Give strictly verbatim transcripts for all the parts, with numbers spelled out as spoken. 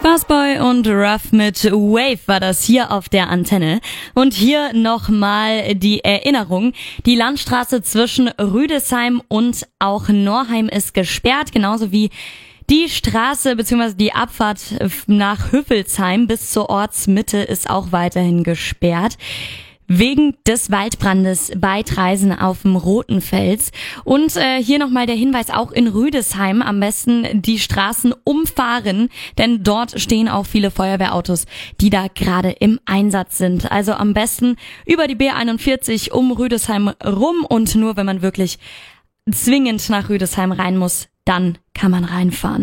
Bossboy und Ruff mit Wave war das hier auf der Antenne. Und hier nochmal die Erinnerung. Die Landstraße zwischen Rüdesheim und auch Norheim ist gesperrt, genauso wie die Straße bzw. die Abfahrt nach Hüffelsheim bis zur Ortsmitte ist auch weiterhin gesperrt. Wegen des Waldbrandes bei Traisen auf dem Rotenfels. Und äh, hier nochmal der Hinweis, auch in Rüdesheim am besten die Straßen umfahren, denn dort stehen auch viele Feuerwehrautos, die da gerade im Einsatz sind. Also am besten über die B einundvierzig um Rüdesheim rum und nur wenn man wirklich zwingend nach Rüdesheim rein muss, dann kann man reinfahren.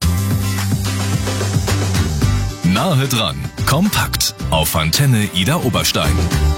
Nahe dran, kompakt auf Antenne Ida Oberstein.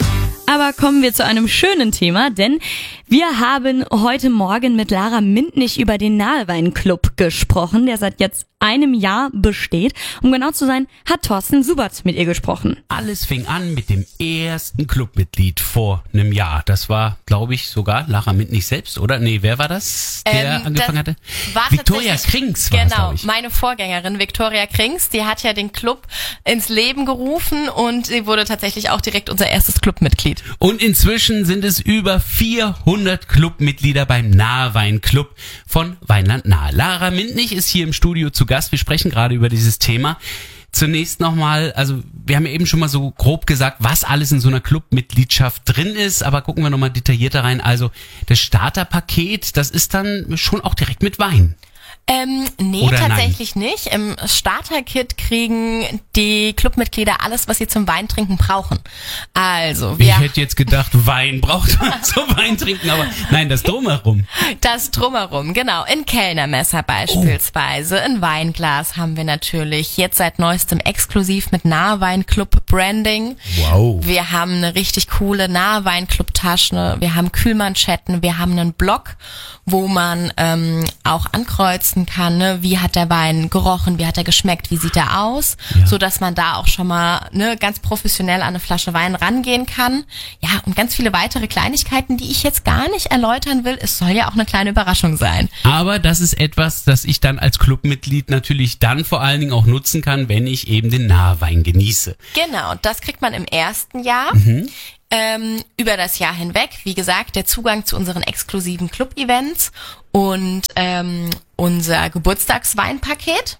Aber kommen wir zu einem schönen Thema, denn wir haben heute Morgen mit Lara Mintnich über den Nahewein-Club gesprochen, der seit jetzt einem Jahr besteht. Um genau zu sein, hat Thorsten Subert mit ihr gesprochen. Alles fing an mit dem ersten Clubmitglied vor einem Jahr. Das war, glaube ich, sogar Lara Mintnich selbst, oder? Nee, wer war das, der ähm, angefangen hatte? War Viktoria Krings war Genau, das, ich. meine Vorgängerin Viktoria Krings, die hat ja den Club ins Leben gerufen und sie wurde tatsächlich auch direkt unser erstes Clubmitglied. Und inzwischen sind es über vierhundert Clubmitglieder beim Nahewein-Club von Weinland Nahe. Lara Mintnich ist hier im Studio zu Gast. Wir sprechen gerade über dieses Thema. Zunächst nochmal, also wir haben ja eben schon mal so grob gesagt, was alles in so einer Clubmitgliedschaft drin ist, aber gucken wir nochmal detaillierter rein. Also das Starterpaket, das ist dann schon auch direkt mit Wein. Ähm, nee, Oder tatsächlich nein? nicht. Im Starter-Kit kriegen die Clubmitglieder alles, was sie zum Weintrinken brauchen. Also, wir... Ich hätte jetzt gedacht, Wein braucht man zum Weintrinken, aber nein, das Drumherum. Das Drumherum, genau. Ein Kellnermesser beispielsweise, oh. Ein Weinglas haben wir natürlich. Jetzt seit neuestem exklusiv mit Nahewein-Club-Branding. Wow. Wir haben eine richtig coole Nahewein-Club-Tasche. Wir haben Kühlmanschetten. Wir haben einen Blog, wo man ähm, auch ankreuzen kann, ne? Wie hat der Wein gerochen, wie hat er geschmeckt, wie sieht er aus, ja. So dass man da auch schon mal ne, ganz professionell an eine Flasche Wein rangehen kann. Ja, und ganz viele weitere Kleinigkeiten, die ich jetzt gar nicht erläutern will. Es soll ja auch eine kleine Überraschung sein. Aber das ist etwas, das ich dann als Clubmitglied natürlich dann vor allen Dingen auch nutzen kann, wenn ich eben den Nahewein genieße. Genau, das kriegt man im ersten Jahr. Mhm. Ähm, über das Jahr hinweg, wie gesagt, der Zugang zu unseren exklusiven Club-Events und ähm, unser Geburtstagsweinpaket.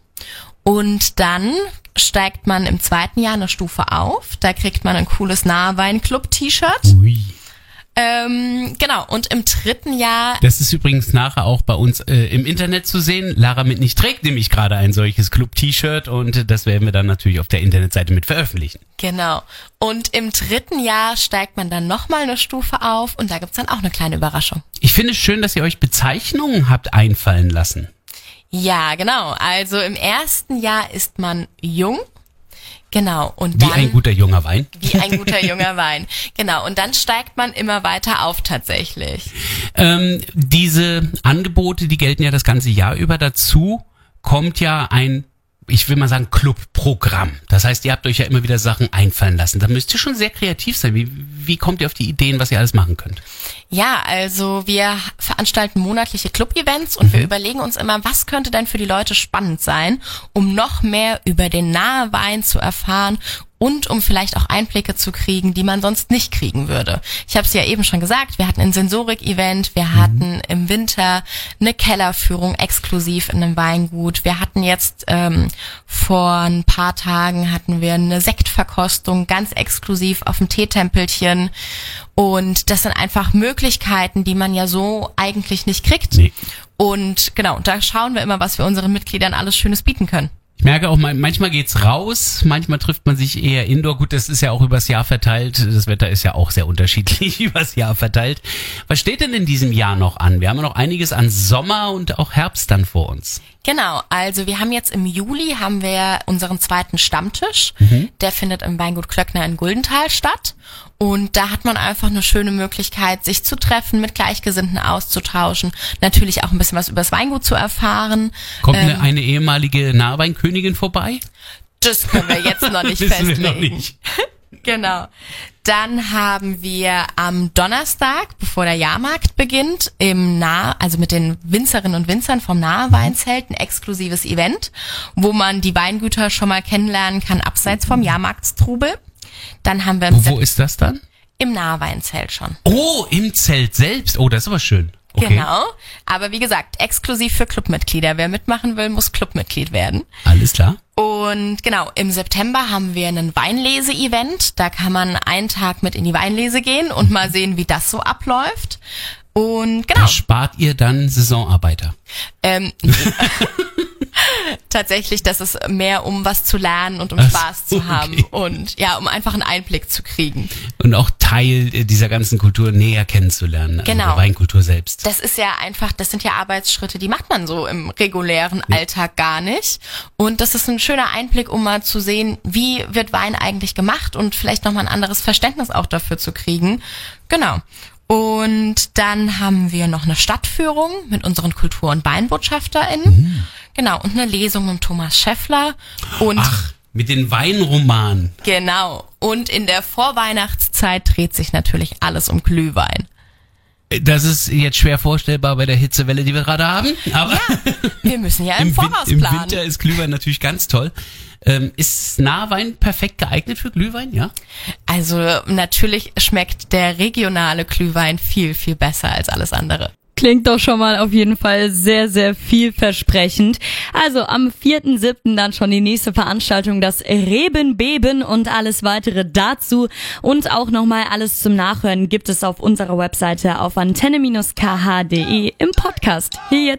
Und dann steigt man im zweiten Jahr eine Stufe auf. Da kriegt man ein cooles Nahewein-Club-T-Shirt. Ui. Ähm, genau, und im dritten Jahr... Das ist übrigens nachher auch bei uns äh, im Internet zu sehen. Lara Mintnich trägt nämlich gerade ein solches Club-T-Shirt und das werden wir dann natürlich auf der Internetseite mit veröffentlichen. Genau. Und im dritten Jahr steigt man dann nochmal eine Stufe auf und da gibt's dann auch eine kleine Überraschung. Ich finde es schön, dass ihr euch Bezeichnungen habt einfallen lassen. Ja, genau. Also im ersten Jahr ist man jung. Genau, und dann... Wie ein guter junger Wein. Wie ein guter junger Wein. Genau, und dann steigt man immer weiter auf tatsächlich. Ähm, diese Angebote, die gelten ja das ganze Jahr über. Dazu kommt ja ein, ich will mal sagen, Clubprogramm. Das heißt, ihr habt euch ja immer wieder Sachen einfallen lassen. Da müsst ihr schon sehr kreativ sein. Wie, wie kommt ihr auf die Ideen, was ihr alles machen könnt? Ja, also wir veranstalten monatliche Club-Events und mhm. wir überlegen uns immer, was könnte denn für die Leute spannend sein, um noch mehr über den Nahewein zu erfahren und um vielleicht auch Einblicke zu kriegen, die man sonst nicht kriegen würde. Ich habe es ja eben schon gesagt, wir hatten ein Sensorik-Event, wir hatten mhm. im Winter eine Kellerführung exklusiv in einem Weingut. Wir hatten jetzt ähm, vor ein paar Tagen hatten wir eine Sektverkostung ganz exklusiv auf dem Teetempelchen. Und das sind einfach Möglichkeiten, die man ja so eigentlich nicht kriegt. Nee. Und genau, da schauen wir immer, was wir unseren Mitgliedern alles Schönes bieten können. Ich merke auch, manchmal geht's raus, manchmal trifft man sich eher indoor. Gut, das ist ja auch übers Jahr verteilt. Das Wetter ist ja auch sehr unterschiedlich übers Jahr verteilt. Was steht denn in diesem Jahr noch an? Wir haben ja noch einiges an Sommer und auch Herbst dann vor uns. Genau, also wir haben jetzt im Juli haben wir unseren zweiten Stammtisch. Mhm. Der findet im Weingut Klöckner in Guldenthal statt. Und da hat man einfach eine schöne Möglichkeit, sich zu treffen, mit Gleichgesinnten auszutauschen, natürlich auch ein bisschen was über das Weingut zu erfahren. Kommt ähm, eine, eine ehemalige Naheweinkönigin vorbei? Das können wir jetzt noch nicht festlegen. Wir noch nicht. Genau. Dann haben wir am Donnerstag, bevor der Jahrmarkt beginnt, im Nah, also mit den Winzerinnen und Winzern vom Nahe Weinzelt ein exklusives Event, wo man die Weingüter schon mal kennenlernen kann, abseits vom Jahrmarktstrubel. Dann haben wir im Wo, wo ist das dann? Im Nahe Weinzelt schon. Oh, im Zelt selbst. Oh, das ist aber schön. Okay. Genau. Aber wie gesagt, exklusiv für Clubmitglieder. Wer mitmachen will, muss Clubmitglied werden. Alles klar. Und genau, im September haben wir ein Weinlese-Event. Da kann man einen Tag mit in die Weinlese gehen und mal sehen, wie das so abläuft. Und genau. Da spart ihr dann Saisonarbeiter. Ähm, tatsächlich, das ist mehr, um was zu lernen und um Ach Spaß so, zu haben okay. und ja, um einfach einen Einblick zu kriegen. Und auch Teil dieser ganzen Kultur näher kennenzulernen. Genau. Also der Weinkultur selbst. Das ist ja einfach, das sind ja Arbeitsschritte, die macht man so im regulären Alltag gar nicht. Und das ist ein schöner Einblick, um mal zu sehen, wie wird Wein eigentlich gemacht und vielleicht nochmal ein anderes Verständnis auch dafür zu kriegen. Genau. Und dann haben wir noch eine Stadtführung mit unseren Kultur- und WeinbotschafterInnen. Mhm. Genau, und eine Lesung mit Thomas Scheffler. Und Ach, mit den Weinromanen. genau. Und in der Vorweihnachtszeit dreht sich natürlich alles um Glühwein. Das ist jetzt schwer vorstellbar bei der Hitzewelle, die wir gerade haben. Aber Ja, wir müssen ja im, im, Voraus Win- im planen. Winter ist Glühwein natürlich ganz toll. Ähm, ist Nahwein perfekt geeignet für Glühwein, ja? Also natürlich schmeckt der regionale Glühwein viel, viel besser als alles andere. Klingt doch schon mal auf jeden Fall sehr, sehr vielversprechend. Also am vierten siebten dann schon die nächste Veranstaltung, das Rebenbeben und alles weitere dazu. Und auch nochmal alles zum Nachhören gibt es auf unserer Webseite auf antenne Bindestrich k h punkt d e im Podcast. Hier jetzt